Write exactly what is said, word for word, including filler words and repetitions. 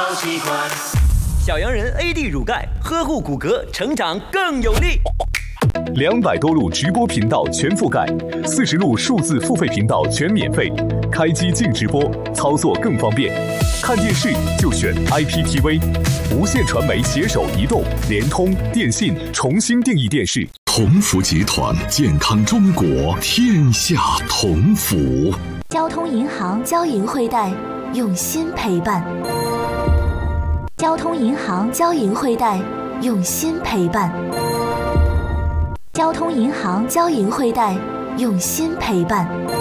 好习惯。 小洋人 A D 乳钙，呵护骨骼，成长更有力。 两百多路直播频道全覆盖，四十路数字付费频道全免费，开机静直播，操作更方便。看电视就选 I P T V， 无线传媒携手移动、联通、电信重新定义电视。 同福集团，健康中国，天下同福。 交通银行交银汇贷，用心陪伴。交通银行交银汇贷，用心陪伴。交通银行交银汇贷，用心陪伴。